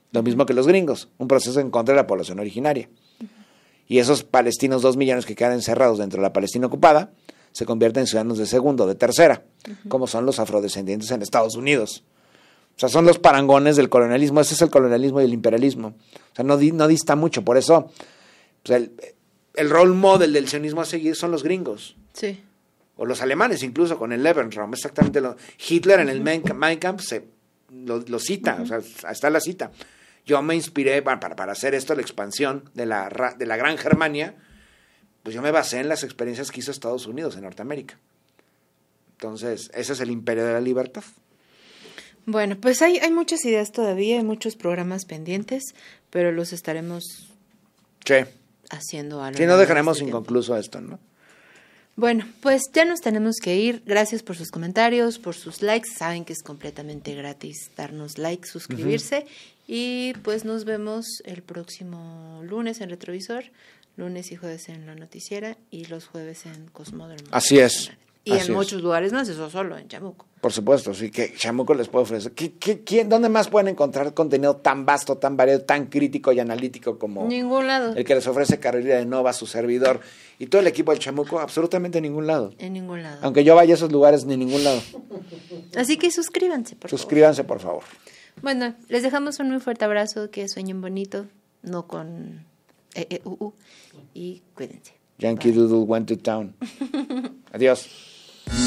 Lo mismo que los gringos, un proceso en contra de la población originaria. Y esos palestinos, 2 millones que quedan encerrados dentro de la Palestina ocupada, se convierten en ciudadanos de segunda o de tercera, como son los afrodescendientes en Estados Unidos. O sea, son los parangones del colonialismo. Ese es el colonialismo y el imperialismo. O sea, no dista mucho. Por eso, pues el role model del sionismo a seguir son los gringos. Sí. O los alemanes, incluso, con el Lebensraum. Exactamente. Hitler en el Mein Kampf lo cita. O sea, está la cita. Yo me inspiré para hacer esto, la expansión de la Gran Germania. Pues yo me basé en las experiencias que hizo Estados Unidos en Norteamérica. Entonces, ese es el imperio de la libertad. Bueno, pues hay muchas ideas todavía, hay muchos programas pendientes, pero los estaremos haciendo algo. Sí, no dejaremos inconcluso esto, ¿no? Bueno, pues ya nos tenemos que ir. Gracias por sus comentarios, por sus likes. Saben que es completamente gratis darnos like, suscribirse. Y pues nos vemos el próximo lunes en Retrovisor, lunes y jueves en La Noticiera y los jueves en Cosmódromo. Así es. Y en muchos lugares más, eso solo en Chamuco. Por supuesto, sí, que Chamuco les puede ofrecer. ¿Dónde más pueden encontrar contenido tan vasto, tan variado, tan crítico y analítico como ningún lado? El que les ofrece Carolina de Nova, su servidor, y todo el equipo del Chamuco? Absolutamente en ningún lado. En ningún lado. Aunque yo vaya a esos lugares, ni en ningún lado. Así que suscríbanse, por favor. Suscríbanse, por favor. Bueno, les dejamos un muy fuerte abrazo, que sueñen bonito, no con y cuídense. Yankee Doodle went to town. Adiós.